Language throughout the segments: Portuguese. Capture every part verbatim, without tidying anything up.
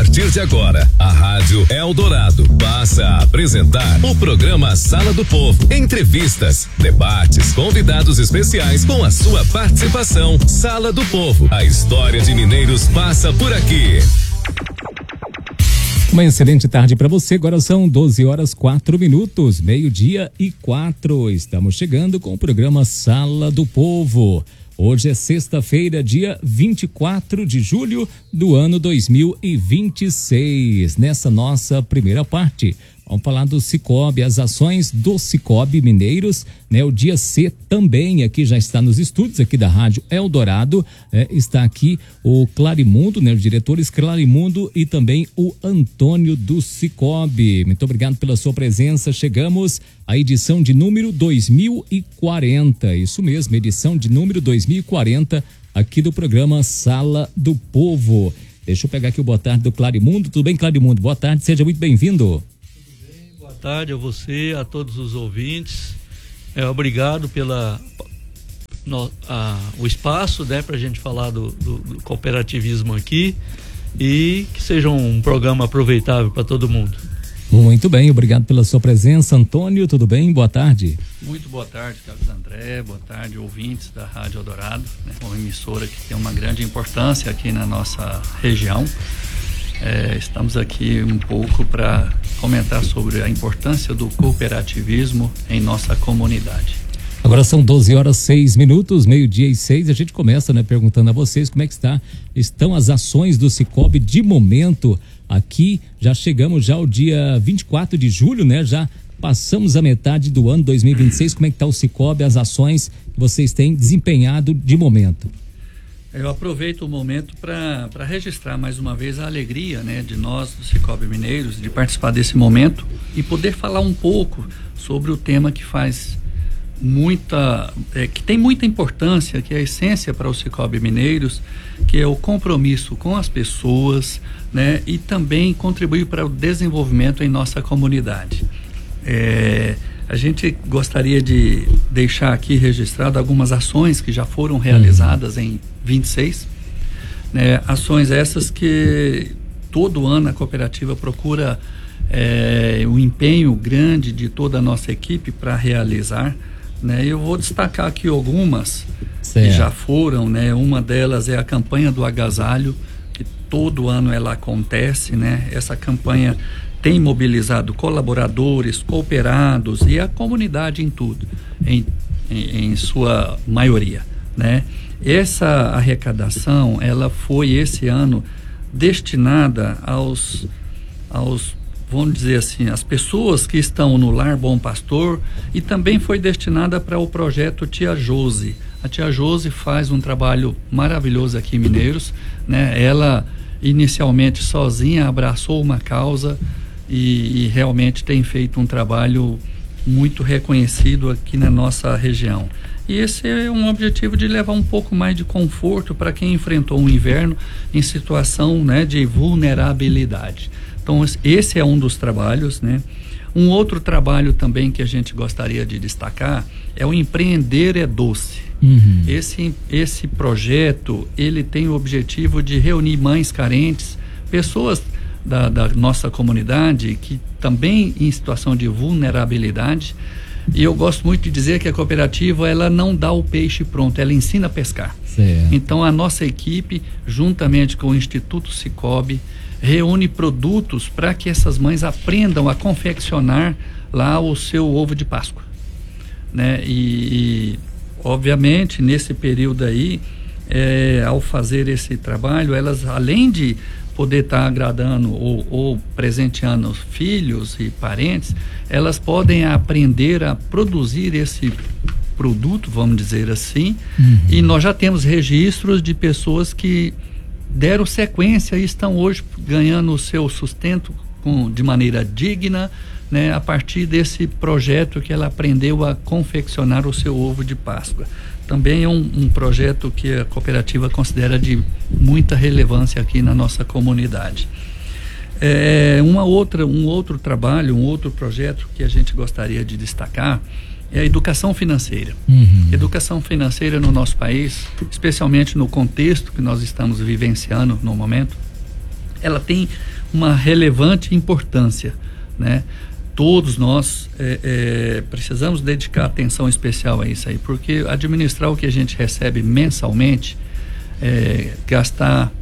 partir de agora, a Rádio Eldorado passa a apresentar o programa Sala do Povo. Entrevistas, debates, convidados especiais com a sua participação. Sala do Povo, a história de Mineiros passa por aqui. Uma excelente tarde para você. Agora são doze horas quatro minutos, meio-dia e quatro. Estamos chegando com o programa Sala do Povo. Hoje é sexta-feira, dia vinte e quatro de julho do ano dois mil e vinte e seis. Nessa nossa primeira parte, vamos falar do Cicobi, as ações do Cicobi Mineiros, né? O dia C também aqui já está nos estúdios aqui da Rádio Eldorado, é, está aqui o Clarimundo, né? Os diretores Clarimundo e também o Antônio do Cicobi. Muito obrigado pela sua presença. Chegamos à edição de número dois mil e quarenta, isso mesmo, edição de número dois mil e quarenta aqui do programa Sala do Povo. Deixa eu pegar aqui o boa tarde do Clarimundo. Tudo bem, Clarimundo? Boa tarde, seja muito bem-vindo. Boa tarde a você, a todos os ouvintes. É, obrigado pela no, a, o espaço, né, para a gente falar do, do, do cooperativismo aqui e que seja um programa aproveitável para todo mundo. Muito bem, obrigado pela sua presença. Antônio, tudo bem? Boa tarde. Muito boa tarde, Carlos André, boa tarde, ouvintes da Rádio Eldorado, né, uma emissora que tem uma grande importância aqui na nossa região. É, estamos aqui um pouco para comentar sobre a importância do cooperativismo em nossa comunidade. Agora são doze horas seis minutos, meio-dia e seis. A gente começa, né, perguntando a vocês como é que está, estão as ações do Cicobi de momento aqui. Já chegamos já ao dia vinte e quatro de julho, né? Já passamos a metade do ano dois mil e vinte e seis. Como é que está o Cicobi, as ações que vocês têm desempenhado de momento? Eu aproveito o momento para registrar mais uma vez a alegria, né, de nós do Cicobi Mineiros de participar desse momento e poder falar um pouco sobre o tema que faz muita, é, que tem muita importância, que é a essência para o Cicobi Mineiros, que é o compromisso com as pessoas, né, e também contribuir para o desenvolvimento em nossa comunidade. É, A gente gostaria de deixar aqui registrado algumas ações que já foram realizadas em vinte e seis, né? Ações essas que todo ano a cooperativa procura é, um empenho grande de toda a nossa equipe para realizar, né? Eu vou destacar aqui algumas certo. que já foram, né? Uma delas é a campanha do agasalho, que todo ano ela acontece, né? Essa campanha tem mobilizado colaboradores, cooperados e a comunidade em tudo, em, em, em sua maioria, né? Essa arrecadação, ela foi esse ano destinada aos, aos, vamos dizer assim, as pessoas que estão no Lar Bom Pastor e também foi destinada para o projeto Tia Josi. A Tia Josi faz um trabalho maravilhoso aqui em Mineiros, né? Ela inicialmente sozinha abraçou uma causa E, e realmente tem feito um trabalho muito reconhecido aqui na nossa região. E esse é um objetivo de levar um pouco mais de conforto para quem enfrentou um inverno em situação, né, de vulnerabilidade. Então esse é um dos trabalhos, né? Um outro trabalho também que a gente gostaria de destacar é o Empreender é Doce. Uhum. Esse, esse projeto, ele tem o objetivo de reunir mães carentes, pessoas Da, da nossa comunidade que também em situação de vulnerabilidade, e eu gosto muito de dizer que a cooperativa ela não dá o peixe pronto, ela ensina a pescar. Certo. Então a nossa equipe, juntamente com o Instituto Cicobi, reúne produtos para que essas mães aprendam a confeccionar lá o seu ovo de Páscoa, né? E, e obviamente nesse período aí, é, ao fazer esse trabalho, elas além de poder estar tá agradando ou, ou presenteando filhos e parentes, elas podem aprender a produzir esse produto, vamos dizer assim, uhum. E nós já temos registros de pessoas que deram sequência e estão hoje ganhando o seu sustento com, de maneira digna, né, a partir desse projeto que ela aprendeu a confeccionar o seu ovo de Páscoa. Também é um, um projeto que a cooperativa considera de muita relevância aqui na nossa comunidade. É, uma outra, um outro trabalho, um outro projeto que a gente gostaria de destacar é a educação financeira. Uhum. Educação financeira no nosso país, especialmente no contexto que nós estamos vivenciando no momento, ela tem uma relevante importância, né? Todos nós é, é, precisamos dedicar atenção especial a isso aí, porque administrar o que a gente recebe mensalmente, é, gastar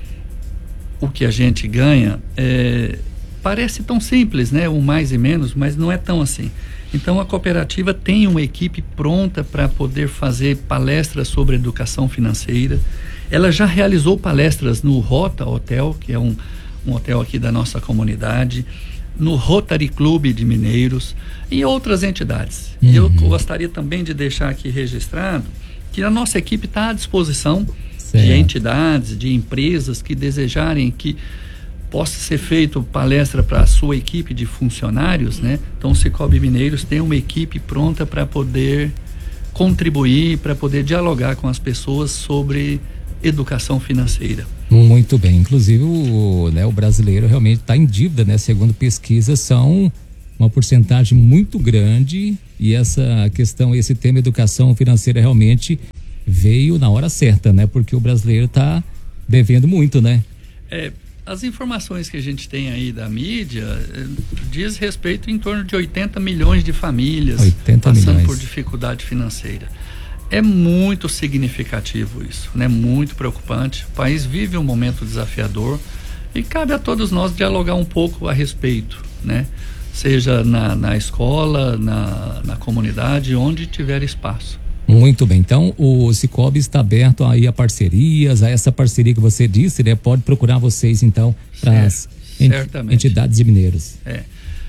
o que a gente ganha, é, parece tão simples, né? O mais e menos, mas não é tão assim. Então a cooperativa tem uma equipe pronta para poder fazer palestras sobre educação financeira. Ela já realizou palestras no Rota Hotel, que é um, um hotel aqui da nossa comunidade, no Rotary Club de Mineiros e outras entidades. Uhum. E eu gostaria também de deixar aqui registrado que a nossa equipe está à disposição certo. de entidades, de empresas que desejarem que possa ser feito palestra para a sua equipe de funcionários, né? Então o Cicobi Mineiros tem uma equipe pronta para poder contribuir, para poder dialogar com as pessoas sobre educação financeira. Muito bem, inclusive o, né, o brasileiro realmente está em dívida, né? Segundo pesquisas, são uma porcentagem muito grande, e essa questão, esse tema educação financeira realmente veio na hora certa, né? Porque o brasileiro está devendo muito, né? É, as informações que a gente tem aí da mídia eh, diz respeito em torno de oitenta milhões de famílias passando milhões. por dificuldade financeira. É muito significativo isso, né? Muito preocupante. O país vive um momento desafiador e cabe a todos nós dialogar um pouco a respeito, né? Seja na, na escola, na, na comunidade, onde tiver espaço. Muito bem, então o Cicobi está aberto aí a parcerias, a essa parceria que você disse, né? Pode procurar vocês então para as entidades de mineiros. É.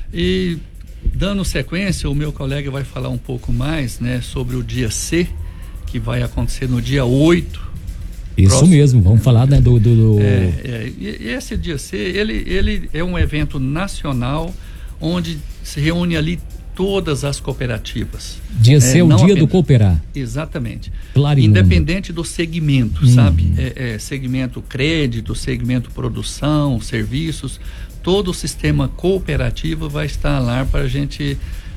E dando sequência, o meu colega vai falar um pouco mais, né, sobre o dia C, que vai acontecer no dia oito. Isso próximo, mesmo, vamos é, falar né, do... do, do... É, é, e esse dia C, ele, ele é um evento nacional onde se reúne ali todas as cooperativas. Dia C é, é o dia apenas, do cooperar. Exatamente. Clarimundo. Independente do segmento, hum. sabe? É, é, segmento crédito, segmento produção, serviços, todo o sistema cooperativo vai estar lá para a gente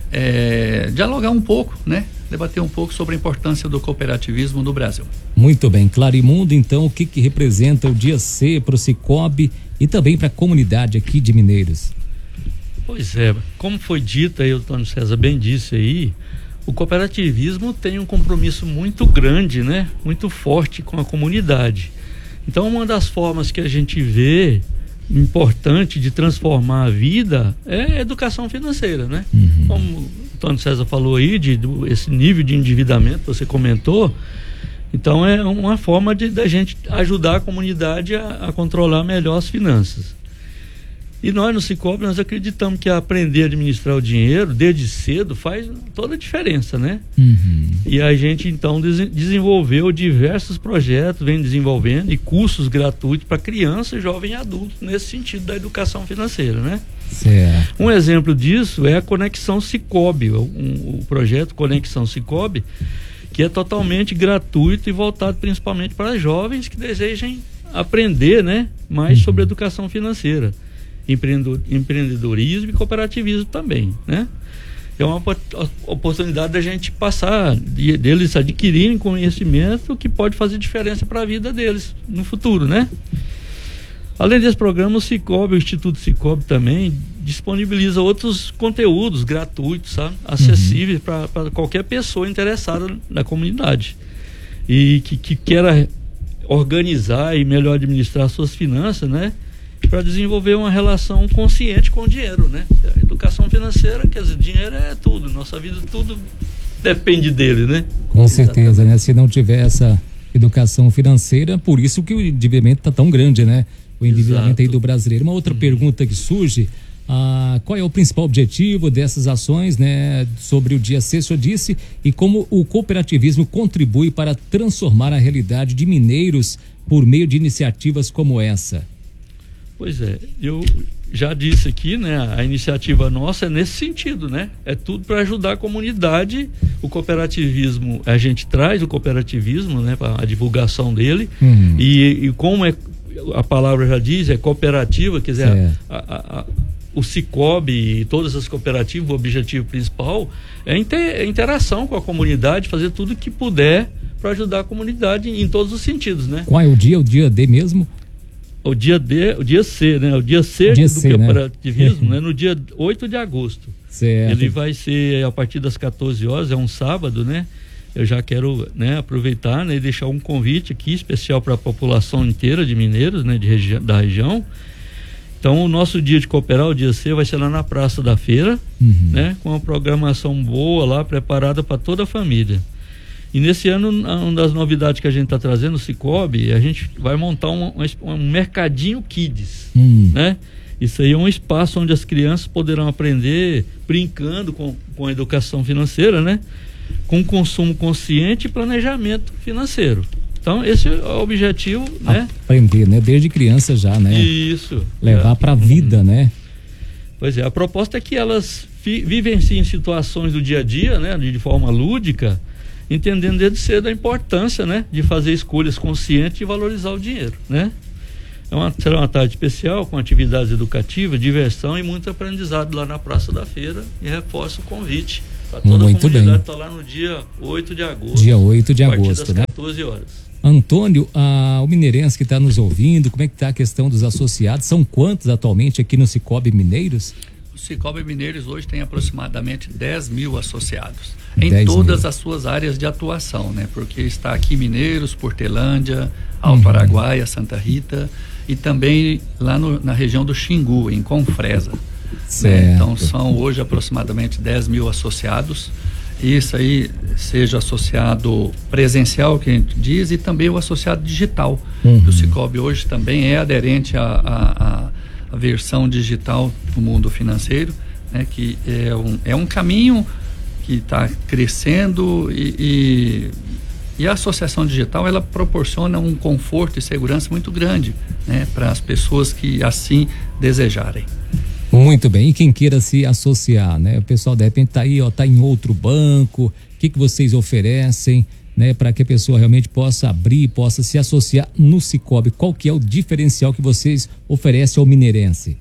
é, dialogar um pouco, né? Debater um pouco sobre a importância do cooperativismo no Brasil. Muito bem, Clarimundo, então, o que que representa o dia C para o Cicobi e também para a comunidade aqui de Mineiros? Pois é, como foi dito aí, o Antônio César bem disse aí, o cooperativismo tem um compromisso muito grande, né? Muito forte com a comunidade. Então, uma das formas que a gente vê importante de transformar a vida é a educação financeira, né? Uhum. Como o Antônio César falou aí, de, de esse nível de endividamento, você comentou. Então, é uma forma de da gente ajudar a comunidade a, a controlar melhor as finanças. E nós no Cicobi, nós acreditamos que aprender a administrar o dinheiro desde cedo faz toda a diferença, né? Uhum. E a gente então des- desenvolveu diversos projetos, vem desenvolvendo, e cursos gratuitos para crianças, jovens e adultos nesse sentido da educação financeira, né? Certo. Um exemplo disso é a Conexão Cicobi, um, o projeto Conexão Cicobi, que é totalmente gratuito e voltado principalmente para jovens que desejem aprender, né, mais uhum. sobre educação financeira. Empreendedorismo e cooperativismo também, né? É uma oportunidade da gente passar, de, deles adquirirem conhecimento que pode fazer diferença para a vida deles no futuro, né? Além desse programa, o Cicobi, o Instituto Cicobi também disponibiliza outros conteúdos gratuitos, sabe? Acessíveis uhum. para qualquer pessoa interessada na comunidade e que, que queira organizar e melhor administrar suas finanças, né? Para desenvolver uma relação consciente com o dinheiro, né? A educação financeira, quer dizer, dinheiro é tudo, nossa vida tudo depende dele, né? Com certeza, né? Se não tiver essa educação financeira, por isso que o endividamento está tão grande, né? O endividamento Exato. aí do brasileiro. Uma outra hum. pergunta que surge, ah, qual é o principal objetivo dessas ações, né? Sobre o dia C, o senhor disse, e como o cooperativismo contribui para transformar a realidade de mineiros por meio de iniciativas como essa? Pois é, eu já disse aqui, né, a iniciativa nossa é nesse sentido, né? É tudo para ajudar a comunidade. O cooperativismo, a gente traz o cooperativismo, né, para a divulgação dele. Uhum. E, e como é, a palavra já diz, é cooperativa, quer dizer, é. a, a, a, o Cicobi e todas as cooperativas, o objetivo principal é a interação com a comunidade, fazer tudo que puder para ajudar a comunidade em todos os sentidos, né? Qual é o dia? O dia D mesmo? o dia D, o dia C, né? O dia C dia do C, cooperativismo, né? né? No dia oito de agosto. Certo. Ele vai ser a partir das quatorze horas, é um sábado, né? Eu já quero, né, aproveitar, né, e deixar um convite aqui especial para a população inteira de Mineiros, né, de regi- da região. Então, o nosso dia de cooperar, o dia C, vai ser lá na Praça da Feira, uhum. né, com uma programação boa lá, preparada para toda a família. E nesse ano, uma das novidades que a gente está trazendo, o Cicobi, a gente vai montar um, um, um mercadinho Kids, uhum. né? Isso aí é um espaço onde as crianças poderão aprender brincando com, com a educação financeira, né? Com consumo consciente e planejamento financeiro. Então, esse é o objetivo, né? Aprender, né? Desde criança já, né? Isso. Levar é. para a vida, uhum. né? Pois é, a proposta é que elas fi, vivenciem situações do dia a dia, né? De, de forma lúdica, entendendo desde cedo a importância, né? De fazer escolhas conscientes e valorizar o dinheiro, né? É uma, será uma tarde especial com atividades educativas, diversão e muito aprendizado lá na Praça da Feira, e reforço o convite para toda muito a comunidade. Está lá no dia oito de agosto. Dia oito de agosto, a partir das né? quatorze horas. Antônio, a, o mineirense que está nos ouvindo, como é que está a questão dos associados? São quantos atualmente aqui no Cicobi Mineiros? O Cicobi Mineiros hoje tem aproximadamente dez mil associados, em todas mil. As suas áreas de atuação, né? Porque está aqui Mineiros, Portelândia, Alto uhum. Araguaia, Santa Rita, e também lá no, na região do Xingu, em Confresa. Né? Então são hoje aproximadamente dez mil associados. Isso aí, seja associado presencial, que a gente diz, e também o associado digital. Uhum. O Cicobi hoje também é aderente à, à, à versão digital do mundo financeiro, né? Que é um, é um caminho que está crescendo e, e, e a associação digital, ela proporciona um conforto e segurança muito grande, né, para as pessoas que assim desejarem. Muito bem, e quem queira se associar, né? O pessoal de repente tá aí, ó, tá em outro banco, o que que vocês oferecem, né? Para que a pessoa realmente possa abrir, possa se associar no Cicobi. Qual que é o diferencial que vocês oferecem ao mineirense?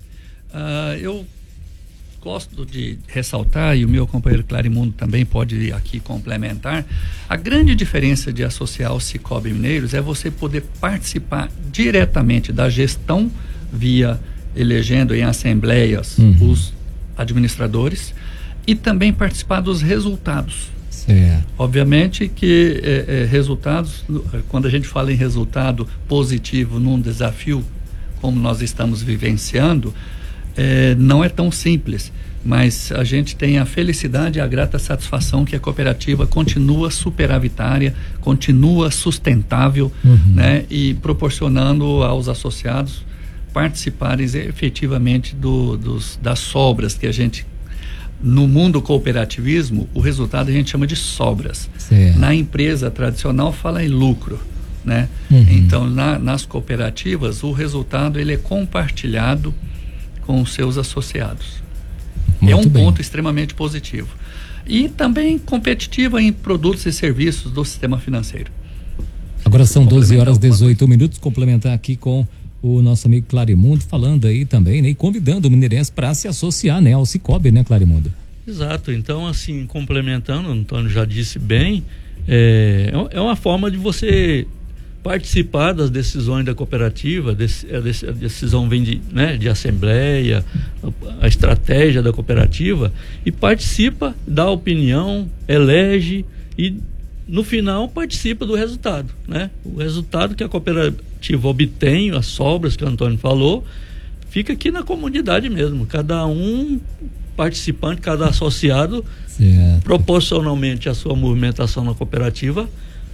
Uh, eu gosto de ressaltar, e o meu companheiro Clarimundo também pode aqui complementar, a grande diferença de associar ao Cicobi Mineiros é você poder participar diretamente da gestão via elegendo em assembleias uhum. os administradores e também participar dos resultados. Certo. Obviamente que é, é, resultados, quando a gente fala em resultado positivo num desafio como nós estamos vivenciando, é, não é tão simples, mas a gente tem a felicidade e a grata satisfação que a cooperativa continua superavitária, continua sustentável, uhum. né, e proporcionando aos associados participarem efetivamente do, dos, das sobras que a gente, no mundo cooperativismo, o resultado a gente chama de sobras. Certo. Na empresa tradicional fala em lucro, né? Uhum. Então, na, nas cooperativas, o resultado ele é compartilhado com os seus associados. Muito é um bem. Ponto extremamente positivo. E também competitivo em produtos e serviços do sistema financeiro. Agora são doze horas e dezoito minutos, complementar aqui com o nosso amigo Clarimundo, falando aí também, né, e convidando o mineirense para se associar, né, ao Cicobi, né, Clarimundo? Exato, então assim, complementando, o Antônio já disse bem, é, é uma forma de você participar das decisões da cooperativa, a decisão vem de, né, de assembleia, a estratégia da cooperativa, e participa, dá opinião, elege e no final participa do resultado, né? O resultado que a cooperativa obtém, as sobras que o Antônio falou, fica aqui na comunidade mesmo, cada um participante, cada associado, certo. Proporcionalmente à sua movimentação na cooperativa,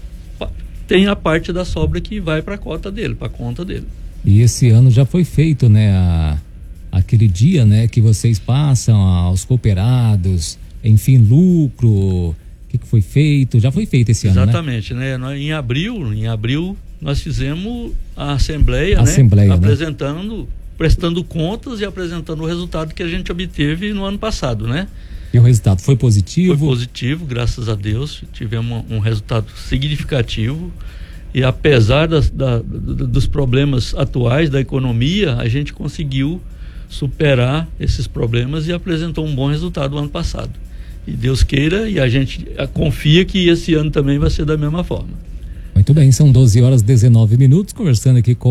tem a parte da sobra que vai para a cota dele, para a conta dele. E esse ano já foi feito, né, a, aquele dia, né, que vocês passam aos cooperados, enfim, lucro, o que, que foi feito? Já foi feito esse ano, exatamente, né? né? Nós, em abril, em abril nós fizemos a assembleia, assembleia, né? né? Apresentando, prestando contas e apresentando o resultado que a gente obteve no ano passado, né? E o resultado foi positivo? Foi positivo, graças a Deus. Tivemos um, um resultado significativo. E apesar das, da, dos problemas atuais da economia, a gente conseguiu superar esses problemas e apresentou um bom resultado no ano passado. E Deus queira, e a gente confia que esse ano também vai ser da mesma forma. Muito bem, são doze horas e dezenove minutos, conversando aqui com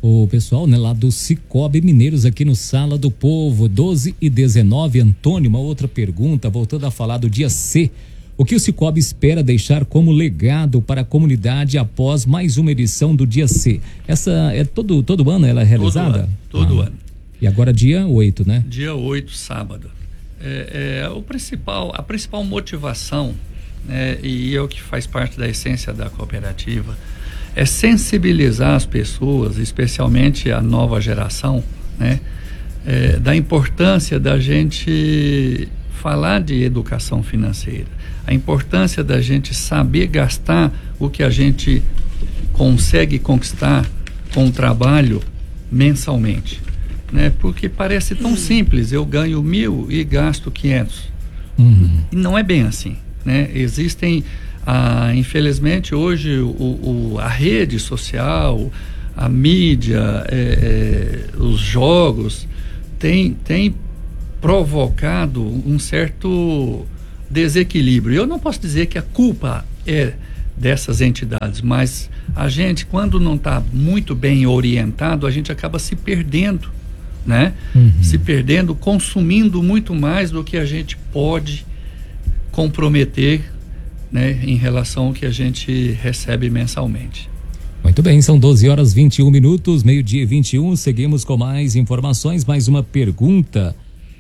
o pessoal, né, lá do Cicobi Mineiros aqui no Sala do Povo, doze e dezenove. Antônio, uma outra pergunta, voltando a falar do dia C. O que o Cicobi espera deixar como legado para a comunidade após mais uma edição do dia C? Essa é todo, todo ano ela é realizada? Todo ano. Todo ah, ano. E agora dia oito, né? Dia oito, sábado. É, é, o principal, a principal motivação, né, e é o que faz parte da essência da cooperativa, é sensibilizar as pessoas, especialmente a nova geração, né, é, da importância da gente falar de educação financeira, a importância da gente saber gastar o que a gente consegue conquistar com o trabalho mensalmente, né? Porque parece tão simples, eu ganho mil e gasto quinhentos. Uhum. E não é bem assim, né? Existem Ah, infelizmente hoje o, o, a rede social, a mídia, é, é, os jogos tem, tem provocado um certo desequilíbrio. Eu não posso dizer que a culpa é dessas entidades, mas a gente, quando não está muito bem orientado, a gente acaba se perdendo, né? Uhum. Se perdendo, consumindo muito mais do que a gente pode comprometer, né, em relação ao que a gente recebe mensalmente. Muito bem, são doze horas e vinte e um minutos, meio-dia e vinte e um. Seguimos com mais informações, mais uma pergunta.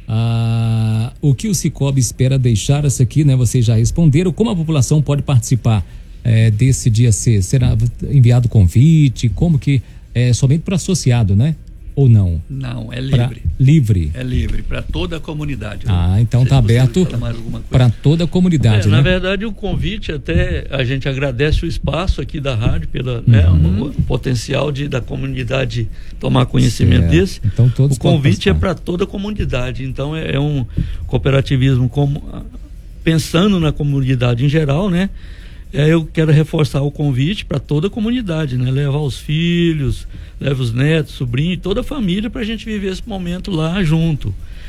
Ah, o que o Cicobi espera deixar? Essa aqui, né? Vocês já responderam. Como a população pode participar eh, desse dia C? Será enviado convite? Como que é somente para associado, né? Ou não? Não, é livre. Pra, livre? É livre, para toda a comunidade. Ah, então está aberto para toda a comunidade, é, né? Na verdade, o convite, até a gente agradece o espaço aqui da rádio, pelo uhum. né, o, o potencial de, da comunidade tomar conhecimento certo. Desse. Então, todos o convite é para toda a comunidade, então é, é um cooperativismo como, pensando na comunidade em geral, né? Eu quero reforçar o convite para toda a comunidade, né? Levar os filhos, leva os netos, sobrinhos, toda a família para a gente viver esse momento lá junto.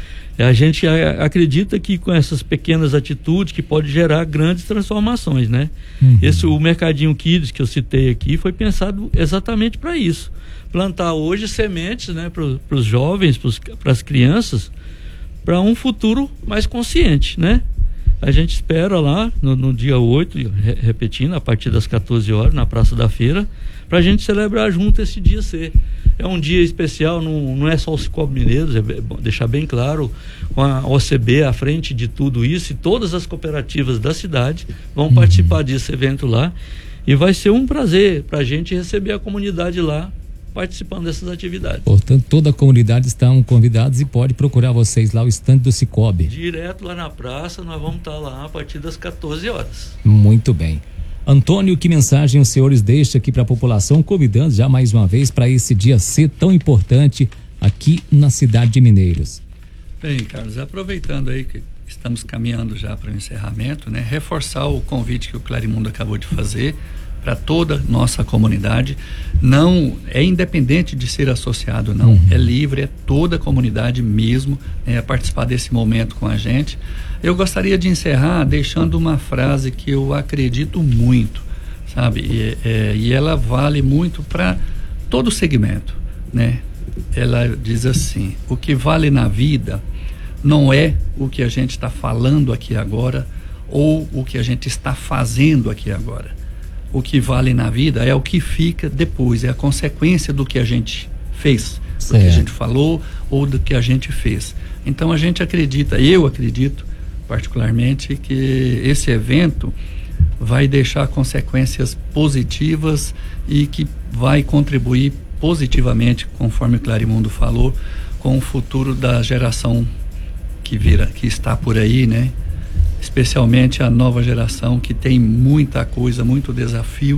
A gente acredita que com essas pequenas atitudes que pode gerar grandes transformações, né? Uhum. Esse, o Mercadinho Kids que eu citei aqui foi pensado exatamente para isso. Plantar hoje sementes, né? Para os jovens, para as crianças, para um futuro mais consciente, né? A gente espera lá no, no dia oito, re, repetindo, a partir das quatorze horas, na Praça da Feira, para a gente celebrar junto esse dia C. É um dia especial, não, não é só o Cicobi Mineiros, é bom deixar bem claro, com a O C B à frente de tudo isso, e todas as cooperativas da cidade vão uhum. participar desse evento lá, e vai ser um prazer para a gente receber a comunidade lá, participando dessas atividades. Portanto, toda a comunidade estão convidados e pode procurar vocês lá, o estande do Cicobi. Direto lá na praça, nós vamos estar lá a partir das quatorze horas. Muito bem. Antônio, que mensagem os senhores deixam aqui para a população, convidando já mais uma vez para esse dia C tão importante aqui na cidade de Mineiros? Bem, Carlos, aproveitando aí que estamos caminhando já para o encerramento, né? Reforçar o convite que o Clarimundo acabou de fazer para toda nossa comunidade. Não é independente de ser associado, não. Uhum. É livre, é toda a comunidade mesmo, né, a participar desse momento com a gente. Eu gostaria de encerrar deixando uma frase que eu acredito muito, sabe? E, é, e ela vale muito para todo segmento, né? Ela diz assim: o que vale na vida não é o que a gente está falando aqui agora ou o que a gente está fazendo aqui agora. O que vale na vida é o que fica depois, é a consequência do que a gente fez, certo. Do que a gente falou ou do que a gente fez. Então a gente acredita, eu acredito particularmente, que esse evento vai deixar consequências positivas e que vai contribuir positivamente, conforme o Clarimundo falou, com o futuro da geração que vira, que está por aí, né? Especialmente a nova geração, que tem muita coisa, muito desafio,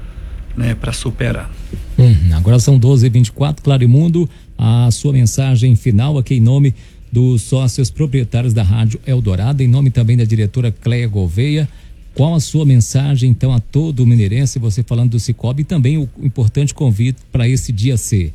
né, para superar. Hum, agora são doze e vinte e quatro, Clarimundo, a sua mensagem final aqui em nome dos sócios proprietários da Rádio Eldorado, em nome também da diretora Cleia Gouveia. Qual a sua mensagem então a todo o mineirense, você falando do Cicobi, e também o importante convite para esse dia C?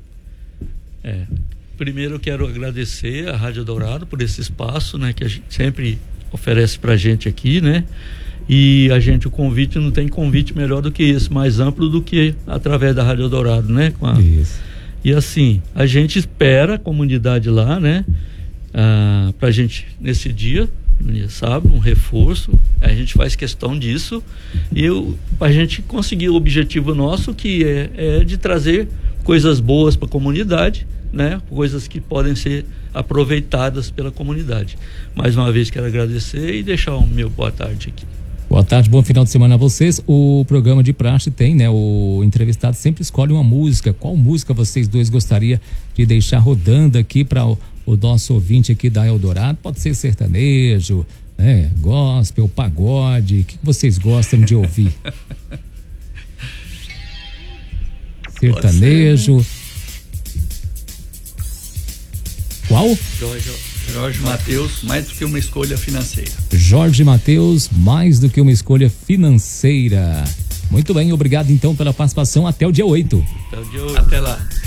É, primeiro eu quero agradecer a Rádio Eldorado por esse espaço, né, que a gente sempre oferece pra gente aqui, né? E a gente, o convite, não tem convite melhor do que esse, mais amplo do que através da Rádio Eldorado, né? Com a, Isso. E assim, a gente espera a comunidade lá, né? Ah, pra gente, nesse dia, no dia sábado, um reforço, a gente faz questão disso, e eu, a gente conseguir o objetivo nosso, que é, é de trazer coisas boas para a comunidade, né? Coisas que podem ser aproveitadas pela comunidade. Mais uma vez quero agradecer e deixar o meu boa tarde aqui. Boa tarde, bom final de semana a vocês. O programa de praxe tem, né? O entrevistado sempre escolhe uma música. Qual música vocês dois gostariam de deixar rodando aqui para o, o nosso ouvinte aqui da Eldorado? Pode ser sertanejo, né? Gospel, pagode. O que vocês gostam de ouvir? Sertanejo. Qual? Jorge, Jorge Mateus, mais do que uma escolha financeira. Jorge Mateus, mais do que uma escolha financeira. Muito bem, obrigado então pela participação. Até o dia oito. Até o dia oito. Até lá.